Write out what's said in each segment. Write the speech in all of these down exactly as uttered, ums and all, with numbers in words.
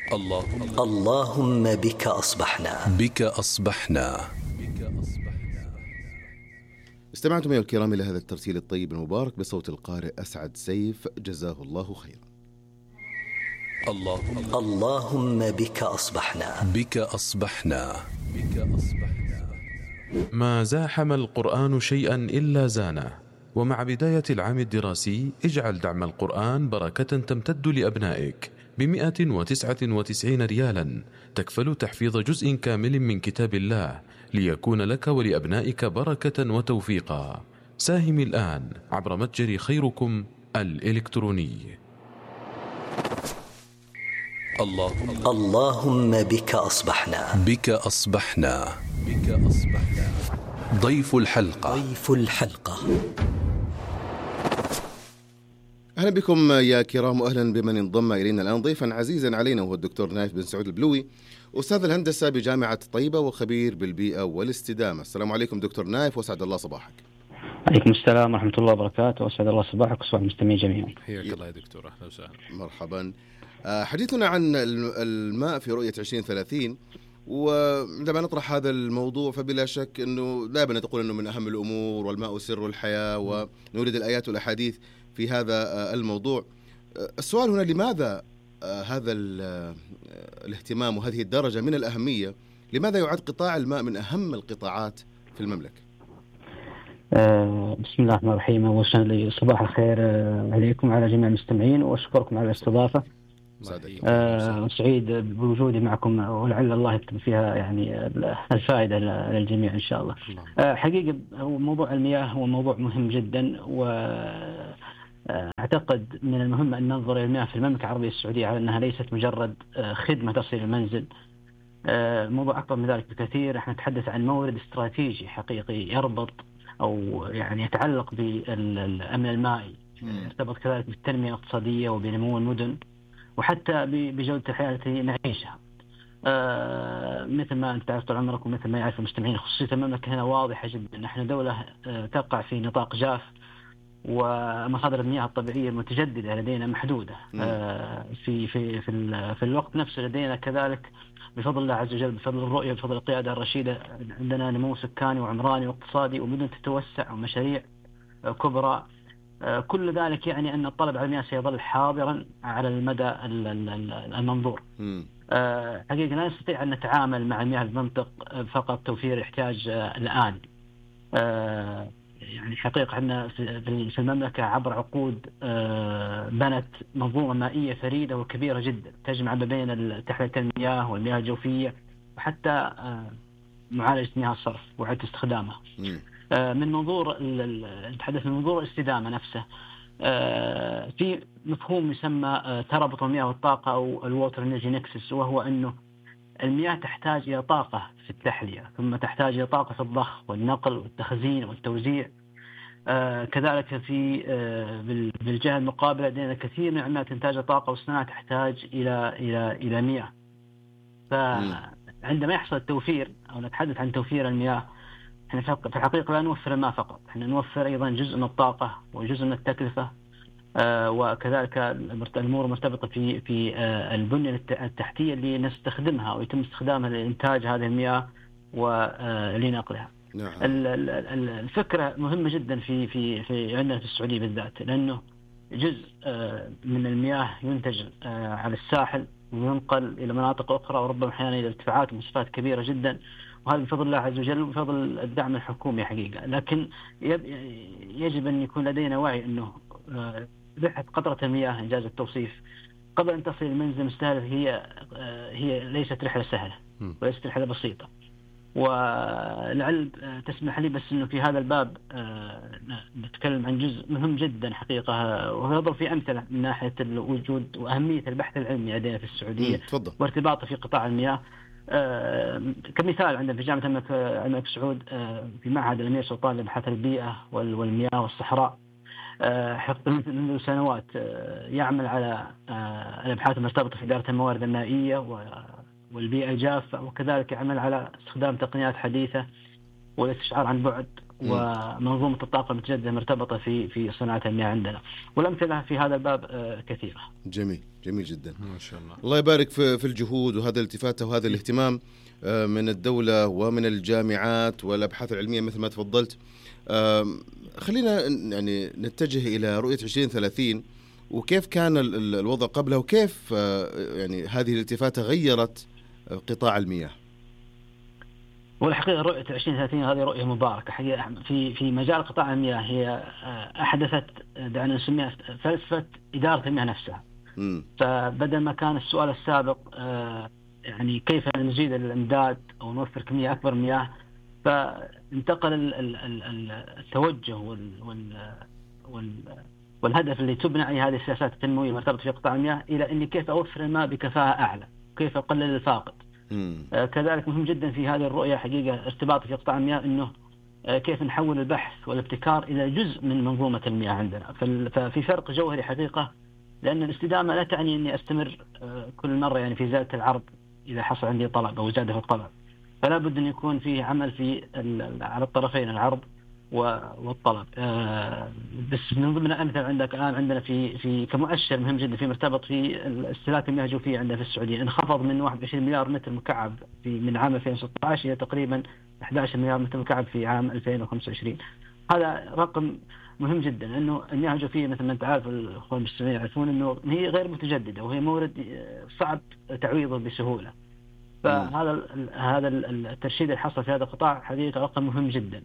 اللهم اللهم بك أصبحنا بك أصبحنا. استمعتم يا الكرام إلى هذا الترتيل الطيب المبارك بصوت القارئ أسعد سيف، جزاه الله خيرا. اللهم اللهم بك أصبحنا بك أصبحنا بك أصبحنا. ما زاحم القرآن شيئا إلا زانه. ومع بداية العام الدراسي اجعل دعم القرآن بركة تمتد لأبنائك بمئة وتسعة وتسعين ريالا، تكفل تحفيظ جزء كامل من كتاب الله ليكون لك ولأبنائك بركة وتوفيقا. ساهم الآن عبر متجر خيركم الإلكتروني. اللهم اللهم بك أصبحنا بك أصبحنا بك أصبحنا. ضيف الحلقة ضيف الحلقة. أهلا بكم يا كرام، وأهلا بمن انضم إلينا الآن ضيفا عزيزا علينا، وهو الدكتور نايف بن سعود البلوي، أستاذ الهندسة بجامعة طيبة وخبير بالبيئة والاستدامة. السلام عليكم دكتور نايف، وسعد الله صباحك. عليكم السلام ورحمة الله وبركاته، وسعد الله صباحك وصباح المستمعين جميعا. حياك الله يا دكتور، أهلا وسهلا. مرحبا. حديثنا عن الماء في رؤية عشرين ثلاثين، وعندما نطرح هذا الموضوع فبلا شك أنه دائما تقول أنه من أهم الأمور، والماء سر الحياة، ونورد الآيات والأحاديث في هذا الموضوع. السؤال هنا، لماذا هذا الاهتمام وهذه الدرجة من الأهمية؟ لماذا يعد قطاع الماء من أهم القطاعات في المملكة؟ أه بسم الله الرحمن الرحيم. أول شيء صباح الخير عليكم وعلى جميع المستمعين، وأشكركم على الاستضافة. أه سعيد بوجودي معكم، ولعل الله يكتب فيها يعني الفائدة للجميع إن شاء الله. أه حقيقة موضوع المياه هو موضوع مهم جدا، و أعتقد من المهم أن ننظر إلى المياه في المملكة العربية السعودية على أنها ليست مجرد خدمة تصل إلى المنزل. موضوع أكبر من ذلك بكثير. احنا نتحدث عن مورد استراتيجي حقيقي يربط أو يعني يتعلق بالأمن المائي، يرتبط كذلك بالتنمية الاقتصادية وبنمو المدن، وحتى بجودة الحياة التي نعيشها. آه مثل ما أنت تعرف طول عمرك، ومثل ما يعرف المستمعين، خصوصية المملكة هنا واضحة جدا. نحن دولة آه تقع في نطاق جاف، ومصادر المياه الطبيعية المتجددة لدينا محدودة. آه في في في في الوقت نفسه لدينا كذلك بفضل الله عز وجل، بفضل الرؤية، بفضل القيادة الرشيدة، عندنا نمو سكاني وعمراني واقتصادي، ومدن تتوسع، ومشاريع آه كبرى. آه كل ذلك يعني أن الطلب على المياه سيظل حاضرا على المدى المنظور. آه حقيقة لا نستطيع أن نتعامل مع المياه بمنطق فقط توفير احتياج آه الآن. آه يعني حقيقة احنا في المملكة عبر عقود بنت منظومة مائية فريدة وكبيرة جدا، تجمع ما بين تحلية المياه والمياه الجوفية، وحتى معالجة مياه الصرف وإعادة استخدامها. من منظور نتحدث من منظور الاستدامة نفسه، في مفهوم يسمى ترابط المياه والطاقة أو الووتر انرجي نكسس، وهو أنه المياه تحتاج إلى طاقة في التحلية، ثم تحتاج إلى طاقة في الضخ والنقل والتخزين والتوزيع. آه كذلك في آه بالجهة المقابلة لدينا كثير من عمليات إنتاج طاقة والصناعة تحتاج إلى إلى إلى مياه. فعندما يحصل التوفير أو نتحدث عن توفير المياه، احنا في الحقيقة لا نوفر الماء فقط، احنا نوفر أيضا جزء من الطاقة وجزء من التكلفة، آه وكذلك الأمور مرتبطة في في آه البنية التحتية اللي نستخدمها ويتم استخدامها لإنتاج هذه المياه ولنقلها. نعم. الفكرة مهمة جدا في في في عندنا في السعودية بالذات، لأنه جزء آه من المياه ينتج آه على الساحل وينقل إلى مناطق أخرى، وربما أحيانا إلى ارتفاعات ومسافات كبيرة جدا، وهذا بفضل الله عز وجل وبفضل الدعم الحكومي حقيقة. لكن يجب أن يكون لدينا وعي أنه آه رحلة قطرة المياه إنجاز التوصيف قبل أن تصل المنزل المستهدف هي هي ليست رحلة سهلة وليست رحلة بسيطة. ولعل تسمح لي بس أنه في هذا الباب نتكلم عن جزء مهم جدا حقيقة، ويضرب في أمثلة من ناحية الوجود وأهمية البحث العلمي لدينا في السعودية وارتباطه في قطاع المياه. كمثال عندنا في جامعة الملك سعود في معهد الأمير سلطان لبحث البيئة والمياه والصحراء، منذ سنوات يعمل على الأبحاث المرتبطة في إدارة الموارد المائية والبيئة الجافة، وكذلك يعمل على استخدام تقنيات حديثة والاستشعار عن بعد ومنظومة الطاقة المتجددة مرتبطة في في صناعة المياه عندنا، والأمثلة في هذا الباب كثيرة. جميل جميل جدا، ما شاء الله. الله يبارك في في الجهود وهذا الالتفات وهذا الاهتمام من الدولة ومن الجامعات والأبحاث العلمية مثل ما تفضلت. خلينا يعني نتجه إلى رؤية عشرين ثلاثين، وكيف كان الوضع قبلها، وكيف يعني هذه الالتفاتة غيرت قطاع المياه. والحقيقة رؤية عشرين ثلاثين هذه رؤية مباركة حقيقة في في مجال قطاع المياه. هي أحدثت دعنا نسميها فلسفة إدارة المياه نفسها. م. فبدل ما كان السؤال السابق يعني كيف نزيد الإمداد أو نوفر كمية أكبر من مياه، فانتقل التوجه وال وال والهدف اللي تبنى عليه هذه السياسات التنموية المرتبطة في قطاع المياه إلى إني كيف أوفر الماء بكفاءة أعلى، كيف أقلل الفاقد. آه كذلك مهم جدا في هذه الرؤية حقيقة ارتباط في قطاع المياه إنه آه كيف نحول البحث والابتكار إلى جزء من منظومة المياه عندنا. ففي فرق جوهري حقيقة، لأن الاستدامة لا تعني إني أستمر آه كل مرة يعني في زيادة العرض إذا حصل عندي طلب أو زادة في الطلب، فلا بد أن يكون فيه عمل في على الطرفين، العرض والطلب. بس من ضمن الأمثلة عندك الآن عندنا في في كمؤشر مهم جدا في مرتبط في استهلاك المياه الجوفية عندنا في السعودية، انخفض من واحد وعشرين مليار متر مكعب في من عام ألفين وستة عشر إلى تقريبا أحد عشر مليار متر مكعب في عام ألفين وخمسة وعشرين. هذا رقم مهم جدا، إنه المياه الجوفية مثل ما أنت عارف الأخوة المستمعين يعرفون إنه هي غير متجددة وهي مورد صعب تعويضه بسهولة. فهذا هذا الترشيد اللي حصل في هذا القطاع حقيقة رقم مهم جدا.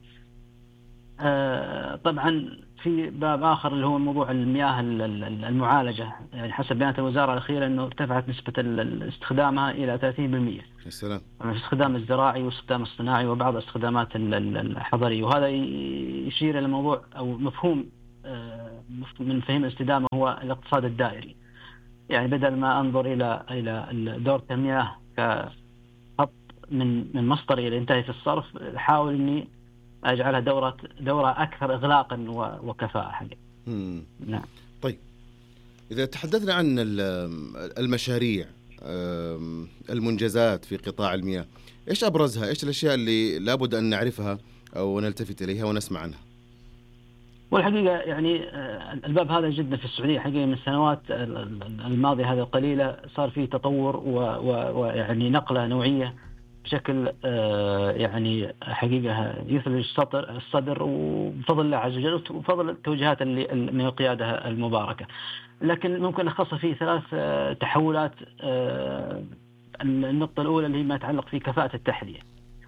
آه طبعا في باب آخر اللي هو موضوع المياه المعالجة، يعني حسب بيانات الوزارة الأخيرة أنه ارتفعت نسبة استخدامها إلى ثلاثين بالمئة. السلام. الاستخدام الزراعي والاستخدام الصناعي وبعض الاستخدامات الحضرية، وهذا يشير إلى موضوع أو مفهوم آه من مفاهيم الاستدامة هو الاقتصاد الدائري. يعني بدل ما أنظر إلى إلى دورة المياه كخط من من مصدر إلى انتهي في الصرف، حاول إني أجعلها دورة دورة أكثر إغلاقا وكفاءة حقيقة. نعم. طيب إذا تحدثنا عن المشاريع المنجزات في قطاع المياه، إيش أبرزها؟ إيش الأشياء اللي لابد أن نعرفها أو نلتفت إليها ونسمع عنها؟ والحقيقة يعني الباب هذا جدا في السعودية حقيقة من السنوات الماضية هذه القليلة صار فيه تطور ويعني نقلة نوعية بشكل يعني حقيقة يثلج الصدر الصدر وبفضل الله عز وجل وبفضل التوجيهات اللي من القيادة المباركة. لكن ممكن نخصص فيه ثلاث تحولات. النقطة الأولى اللي هي ما يتعلق في كفاءة التحلية.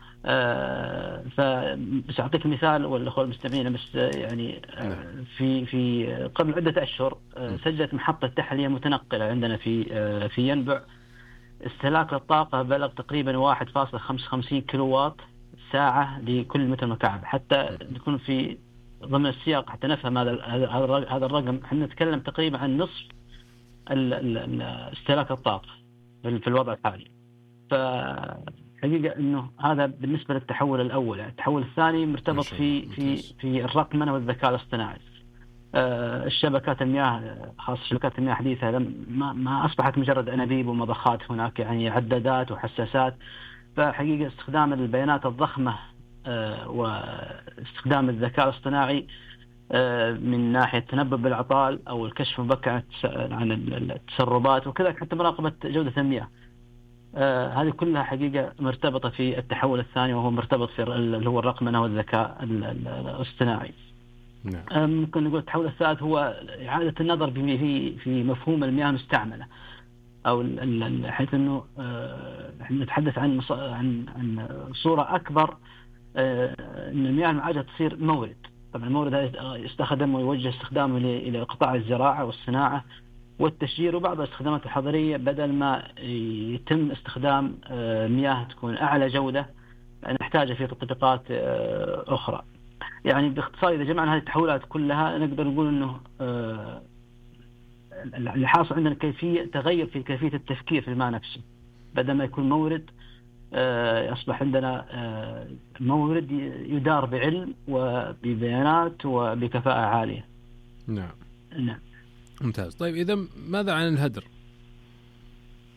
فبس أعطيك مثال والأخوة المستمعين، بس يعني في في قبل عدة أشهر سجلت محطة تحلية متنقلة عندنا في في ينبع، استهلاك الطاقة بلغ تقريبا واحد فاصلة خمسة وخمسين كيلو واط ساعة لكل متر مكعب. حتى نكون في ضمن السياق حتى نفهم هذا هذا الرقم، احنا نتكلم تقريبا عن نصف استهلاك الطاقة في الوضع الحالي. فحقيقة انه هذا بالنسبة للتحول الاول. التحول الثاني مرتبط في في في الرقمنة والذكاء الاصطناعي. الشبكات المياه خاصة شبكات المياه الحديثة ما ما أصبحت مجرد أنابيب ومضخات، هناك يعني عدادات وحساسات. فحقيقة استخدام البيانات الضخمة واستخدام الذكاء الاصطناعي من ناحية تنبؤ بالعطال أو الكشف المبكر عن التسربات، وكذلك حتى مراقبة جودة المياه. هذه كلها حقيقة مرتبطة في التحول الثاني، وهو مرتبط في اللي هو الرقمنة والذكاء الاصطناعي. نعم. ممكن نقول التحول الثالث هو إعادة النظر في في مفهوم المياه المستعملة، أو حيث إنه احنا نتحدث عن عن عن صورة أكبر، إن المياه المعالجة تصير مورد. طبعا المورد هذا يستخدم ويوجه استخدامه إلى قطاع الزراعة والصناعة والتشجير وبعض الاستخدامات الحضرية، بدل ما يتم استخدام مياه تكون أعلى جودة نحتاجها في تطبيقات أخرى. يعني باختصار إذا جمعنا هذه التحولات كلها نقدر نقول إنه آه اللي حاصل عندنا كيفية تغير في كيفية التفكير في الماء نفسه. بدل ما يكون مورد آه أصبح عندنا آه مورد يدار بعلم وببيانات وبكفاءة عالية. نعم. نعم. ممتاز. طيب إذا ماذا عن الهدر؟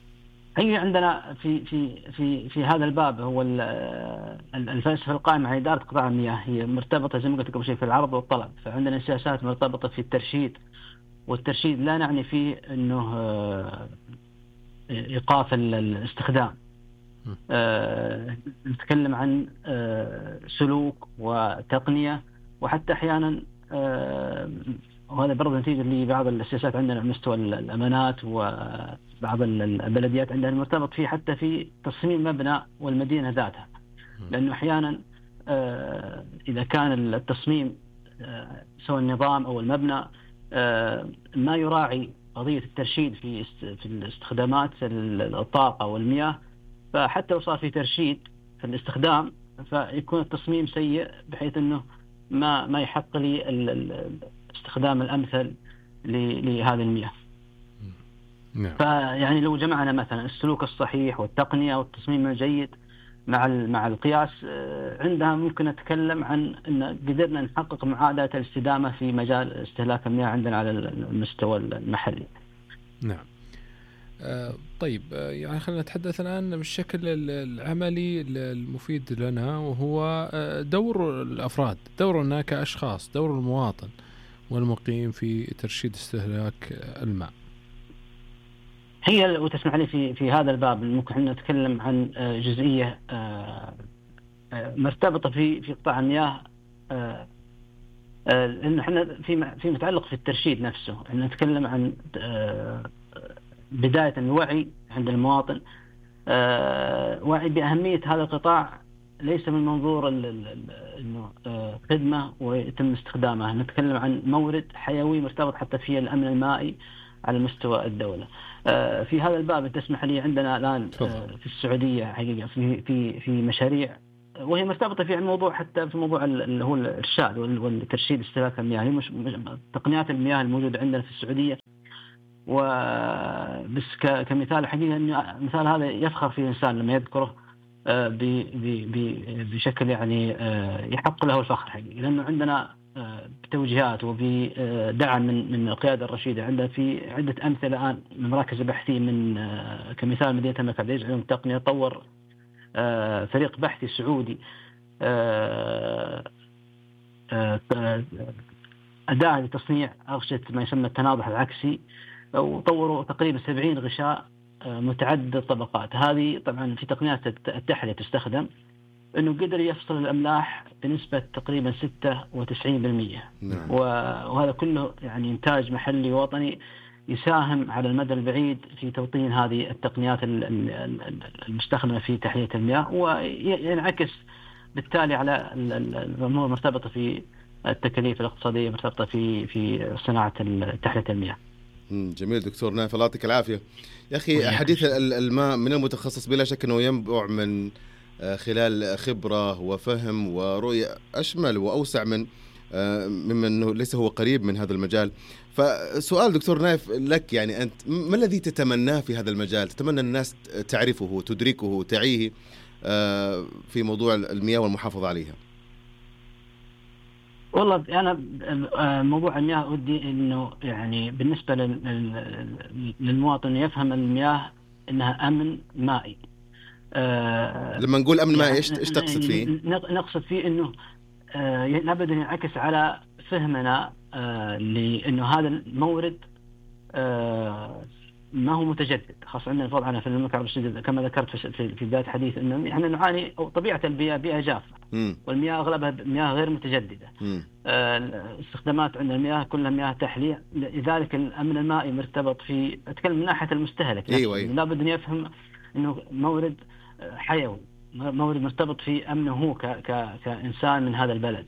هي عندنا في في في في هذا الباب هو الفلسفة القائمة على إدارة قطاع المياه هي مرتبطة زي ما قلت قبل شيء في العرض والطلب. فعندنا سياسات مرتبطة في الترشيد، والترشيد لا نعني فيه أنه إيقاف الاستخدام. نتكلم عن سلوك وتقنية، وحتى أحيانا وهذا برضه نتيجة لبعض السياسات عندنا على مستوى الأمانات، وبعض البلديات عندنا مرتبط فيه حتى في تصميم مبنى والمدينة ذاتها. لأنه أحيانا إذا كان التصميم سواء النظام أو المبنى ما يراعي قضية الترشيد في في الاستخدامات الطاقة والمياه، فحتى لو صار في ترشيد في الاستخدام فيكون التصميم سيء بحيث أنه ما ما يحق لي الاستخدام الأمثل لهذه المياه. نعم. فيعني لو جمعنا مثلا السلوك الصحيح والتقنية والتصميم الجيد مع مع القياس، عندها ممكن نتكلم عن أن قدرنا نحقق معادلة الاستدامة في مجال استهلاك المياه عندنا على المستوى المحلي. نعم. آه طيب، آه يعني خلينا نتحدث الآن بالشكل العملي المفيد لنا، وهو آه دور الأفراد، دورنا كأشخاص، دور المواطن والمقيم في ترشيد استهلاك الماء. هي وتسمح لي في في هذا الباب ممكن نتكلم عن جزئية مرتبطة في في قطاع المياه، لأنه احنا في في متعلق في الترشيد نفسه. نتكلم عن بداية الوعي عند المواطن، وعي بأهمية هذا القطاع ليس من منظور إنه خدمة ويتم استخدامها. نتكلم عن مورد حيوي مرتبط حتى في الأمن المائي على مستوى الدولة. في هذا الباب تسمح لي عندنا الآن في السعودية حقيقة في في في مشاريع وهي مرتبطة في الموضوع، حتى في موضوع اللي هو الإرشاد والترشيد استهلاك المياه. هي مش تقنيات المياه الموجودة عندنا في السعودية، وبس كمثال حقيقة إنه مثال هذا يفخر فيه الإنسان لما يذكره بشكل يعني يحق له الفخر حقيقة، لأنه عندنا بتوجيهات وبدعم من من القيادة الرشيدة. عندنا في عدة أمثلة الآن من مراكز بحثية، من كمثال مدينة الملك عبد العزيز علوم التقنية طور فريق بحثي سعودي أداة لتصنيع أغشية ما يسمى التناضح العكسي، وطوروا تقريبا سبعين غشاء متعدد الطبقات. هذه طبعا في تقنيات التحلية تستخدم، إنه قدر يفصل الأملاح بنسبة تقريبا ستة وتسعين بالمئة. نعم. وهذا كله يعني إنتاج محلي وطني يساهم على المدى البعيد في توطين هذه التقنيات المستخدمة في تحلية المياه، وينعكس بالتالي على الأمور المرتبطة في التكاليف الاقتصادية مرتبطة في في صناعة تحلية المياه. جميل دكتور نايف، الله يعطيك العافية. يا أخي حديث الماء من المتخصص بلا شك أنه ينبع من خلال خبرة وفهم ورؤية أشمل وأوسع من مما أنه ليس هو قريب من هذا المجال. فسؤال دكتور نايف لك، يعني أنت ما الذي تتمناه في هذا المجال؟ تتمنى الناس تعرفه تدركه تعيه في موضوع المياه والمحافظة عليها؟ والله أنا موضوع المياه ودي إنه يعني بالنسبة للمواطن يفهم المياه إنها أمن مائي. آه لما نقول أمن مائي إيش إيش تقصد فيه؟ نقصد فيه إنه آه لابد أن ينعكس على فهمنا آه لأنه هذا المورد آه ما هو متجدد. خاصة عندنا الوضع في المملكة العربية السعودية كما ذكرت في في بداية الحديث إنه إحنا نعاني أو طبيعة البيئة بيئة جافة، والمياه أغلبها مياه غير متجددة. آه استخدامات عندنا المياه كلها مياه تحلية، لذلك الأمن المائي مرتبط في أتكلم من ناحية المستهلك. أيوة أيوة. لابد أن يفهم إنه مورد حيوي، مورد مرتبط في أمنه هو ك ك كإنسان من هذا البلد.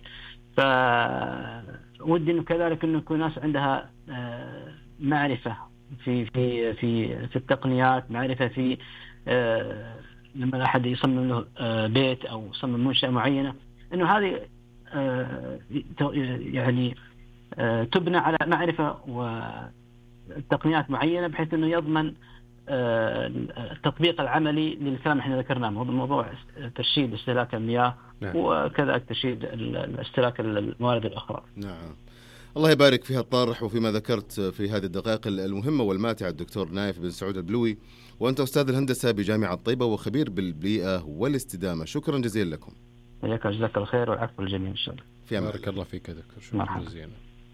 فودي إنه كذلك إنه يكون ناس عندها آه معرفة في في في في التقنيات، معرفة في آه لما أحد يصمم له آه بيت أو يصمم منشأة معينة، إنه هذه آه يعني آه تبنى على معرفة وتقنيات معينة بحيث إنه يضمن آه التطبيق العملي للكلام احنا ذكرناه، موضوع ترشيد استهلاك المياه. نعم. وكذلك ترشيد استهلاك الموارد الأخرى. نعم. الله يبارك في هالطرح وفيما ذكرت في هذه الدقائق المهمة والماتعة الدكتور نايف بن سعود البلوي، وأنت أستاذ الهندسة بجامعة طيبة وخبير بالبيئة والاستدامة. شكرا جزيلا لكم. وياك جزاك الخير والعفو للجميع إن شاء الله. في أمان بارك الله فيك يا دكتور، شكرا مرحبا. جزيلا.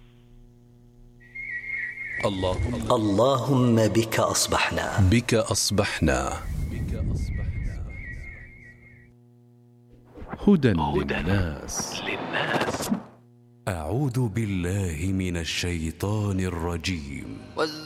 اللهم اللهم بك أصبحنا. بك أصبحنا. هدى للناس. أعوذ بالله من الشيطان الرجيم.